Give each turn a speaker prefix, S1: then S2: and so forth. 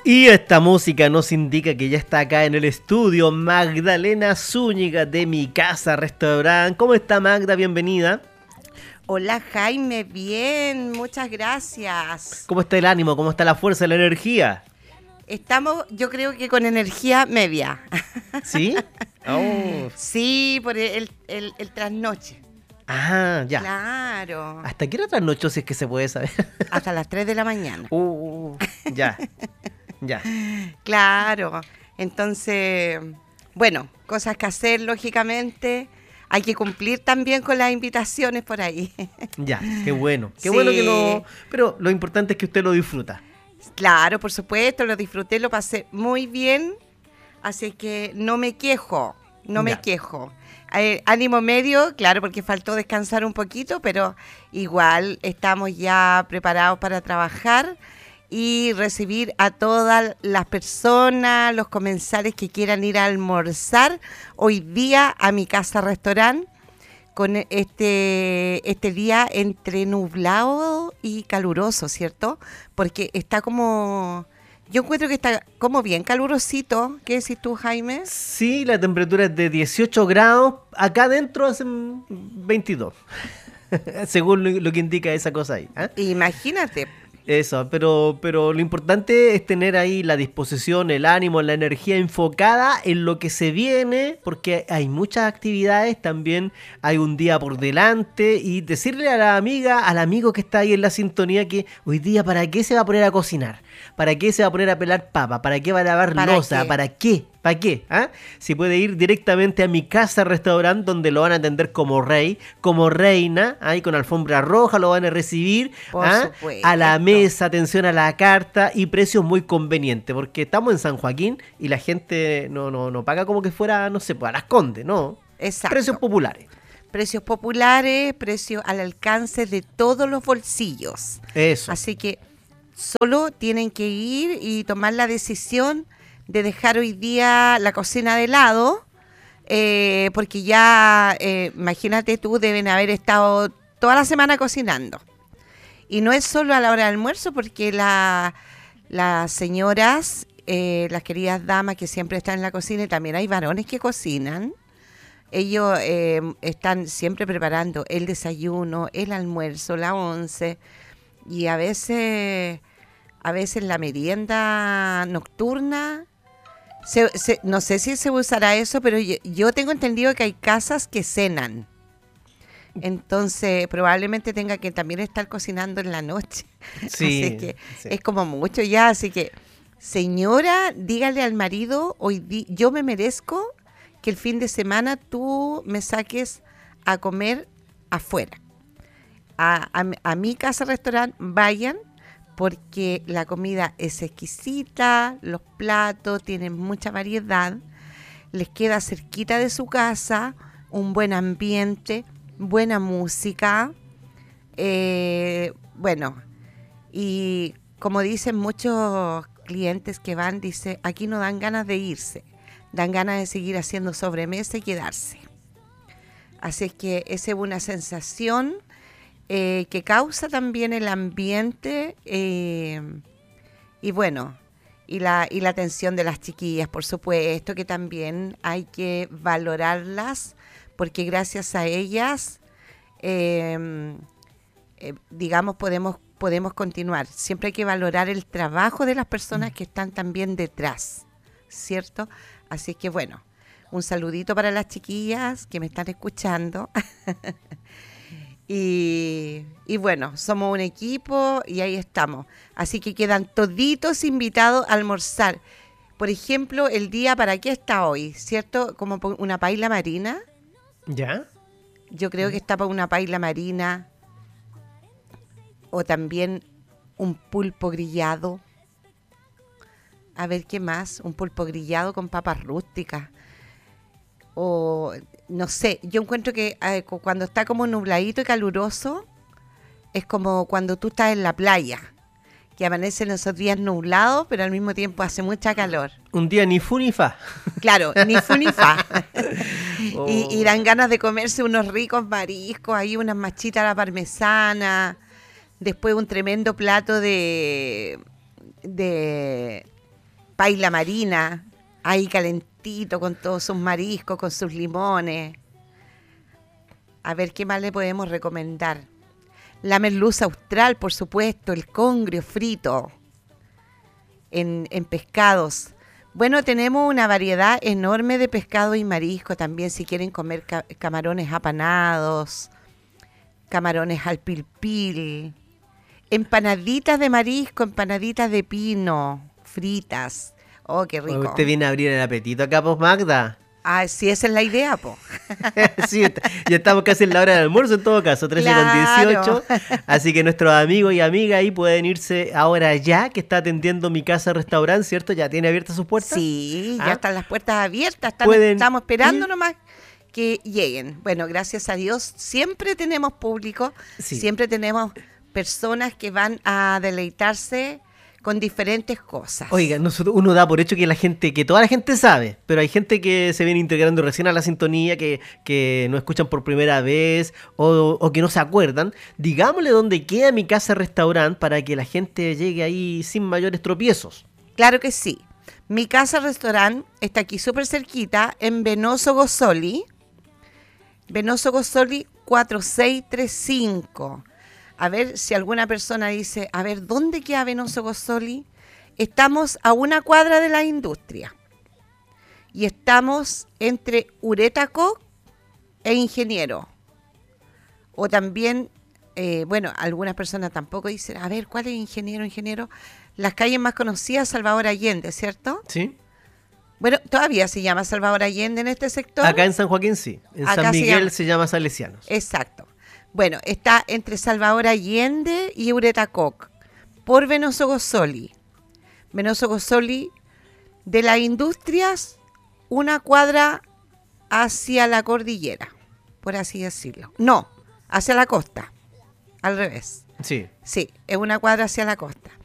S1: Y esta música nos indica que ya está acá en el estudio Magdalena Zúñiga de Mi Casa Restaurant. ¿Cómo está, Magda? Bienvenida.
S2: Hola Jaime, bien, muchas gracias.
S1: ¿Cómo está el ánimo? ¿Cómo está la fuerza, la energía?
S2: Estamos, yo creo que con energía media.
S1: ¿Sí? Oh.
S2: Sí, por el trasnoche.
S1: Ah, ya.
S2: Claro.
S1: ¿Hasta qué hora trasnochó, si es que se puede saber?
S2: Hasta las 3 de la mañana.
S1: Ya. Ya.
S2: Claro. Entonces, bueno, cosas que hacer, lógicamente. Hay que cumplir también con las invitaciones por ahí.
S1: Ya, qué bueno. Qué
S2: Sí.
S1: bueno que no... Pero lo importante es que usted lo disfruta.
S2: Claro, por supuesto, lo disfruté, lo pasé muy bien. Así que no me quejo, no me
S1: Ya.
S2: quejo. Ánimo medio, claro, porque faltó descansar un poquito, pero igual estamos ya preparados para trabajar y recibir a todas las personas, los comensales que quieran ir a almorzar hoy día a Mi Casa Restaurant con este día entre nublado y caluroso, ¿cierto? Porque está como... Yo encuentro que está como bien calurosito. ¿Qué decís tú, Jaime?
S1: Sí, la temperatura es de 18 grados. Acá adentro hacen 22. Según lo que indica esa cosa ahí. ¿Eh?
S2: Imagínate.
S1: Eso, pero lo importante es tener ahí la disposición, el ánimo, la energía enfocada en lo que se viene, porque hay muchas actividades, también hay un día por delante, y decirle a la amiga, al amigo que está ahí en la sintonía que hoy día, ¿para qué se va a poner a cocinar? ¿Para qué se va a poner a pelar papa? ¿Para qué va a lavar
S2: ¿Para
S1: loza?
S2: qué?
S1: ¿Para qué? ¿Para qué? ¿Ah? Si puede ir directamente a Mi Casa Restaurant, donde lo van a atender como rey, como reina, ahí con alfombra roja lo van a recibir,
S2: Por supuesto.
S1: a la mesa, atención a la carta y precios muy convenientes, porque estamos en San Joaquín y la gente no paga como que fuera, no sé, pues a Las Condes, no.
S2: Exacto.
S1: Precios populares.
S2: Precios populares, precios al alcance de todos los bolsillos.
S1: Eso.
S2: Así que solo tienen que ir y tomar la decisión de dejar hoy día la cocina de lado, porque ya, imagínate tú, deben haber estado toda la semana cocinando. Y no es solo a la hora del almuerzo, porque las señoras, las queridas damas que siempre están en la cocina, y también hay varones que cocinan, ellos están siempre preparando el desayuno, el almuerzo, la once, y a veces la merienda nocturna, no sé si se usará eso, pero yo tengo entendido que hay casas que cenan. Entonces probablemente tenga que también estar cocinando en la noche.
S1: Sí,
S2: Así que
S1: sí.
S2: es como mucho ya. Así que, señora, dígale al marido, yo me merezco que el fin de semana tú me saques a comer afuera. A Mi Casa Restaurant vayan, porque la comida es exquisita, los platos tienen mucha variedad, les queda cerquita de su casa, un buen ambiente, buena música, bueno, y como dicen muchos clientes que van, dice, aquí no dan ganas de irse, dan ganas de seguir haciendo sobremesa y quedarse. Así es que esa es una sensación que causa también el ambiente, y bueno, y la atención de las chiquillas, por supuesto, que también hay que valorarlas, porque gracias a ellas, digamos, podemos continuar. Siempre hay que valorar el trabajo de las personas que están también detrás, ¿cierto? Así que bueno, un saludito para las chiquillas que me están escuchando. Y bueno, somos un equipo y ahí estamos. Así que quedan toditos invitados a almorzar. Por ejemplo, el día, ¿para qué está hoy? ¿Cierto? Como una paella marina.
S1: ¿Ya?
S2: Yo creo que está para una paella marina. O también un pulpo grillado. A ver, ¿qué más? Un pulpo grillado con papas rústicas. O, no sé, yo encuentro que cuando está como nubladito y caluroso, es como cuando tú estás en la playa, que amanecen esos días nublados, pero al mismo tiempo hace mucha calor.
S1: Un día ni fu ni fa.
S2: Claro, ni fu ni fa.
S1: Oh.
S2: Y dan ganas de comerse unos ricos mariscos, ahí unas machitas a la parmesana, después un tremendo plato de paila marina, ahí calentito con todos sus mariscos, con sus limones. A ver qué más le podemos recomendar. La merluza austral, por supuesto, el congrio frito en pescados. Bueno, tenemos una variedad enorme de pescado y marisco también, si quieren comer camarones apanados, camarones al pil pil, empanaditas de marisco, empanaditas de pino, fritas. Oh, qué rico.
S1: Usted viene a abrir el apetito acá, pues, Magda.
S2: Ah, sí, esa es la idea, po.
S1: Sí, ya estamos casi en la hora del almuerzo en todo caso, 13:18. Así que nuestros amigos y amigas ahí pueden irse ahora ya, que está atendiendo Mi Casa Restaurante, ¿cierto? ¿Ya tiene abiertas sus puertas?
S2: Sí, ya están las puertas abiertas,
S1: Pueden
S2: estamos esperando
S1: ir.
S2: nomás que lleguen. Bueno, gracias a Dios, siempre tenemos público,
S1: Sí.
S2: siempre tenemos personas que van a deleitarse con diferentes cosas.
S1: Oiga, uno da por hecho que toda la gente sabe, pero hay gente que se viene integrando recién a la sintonía, que no escuchan por primera vez o que no se acuerdan. Digámosle dónde queda Mi Casa Restaurante para que la gente llegue ahí sin mayores tropiezos.
S2: Claro que sí. Mi Casa Restaurante está aquí súper cerquita, en Venoso Gozzoli. Venoso Gozzoli 4635. A ver si alguna persona dice, a ver, ¿dónde queda Venoso Gozzoli? Estamos a una cuadra de la industria. Y estamos entre Uretaco e Ingeniero. O también, bueno, algunas personas tampoco dicen, a ver, ¿cuál es Ingeniero? Las calles más conocidas, Salvador Allende, ¿cierto?
S1: ¿Sí?
S2: Bueno, todavía se llama Salvador Allende en este sector.
S1: Acá en San Joaquín sí, en
S2: Acá
S1: San
S2: se
S1: Miguel
S2: llama-
S1: se llama Salesianos.
S2: Exacto. Bueno, está entre Salvador Allende y Uretacoc, por Venoso Gozzoli. Venoso Gozzoli, de las industrias, una cuadra hacia la cordillera, por así decirlo. No, hacia la costa, al revés.
S1: Sí.
S2: Sí, es una cuadra hacia la costa.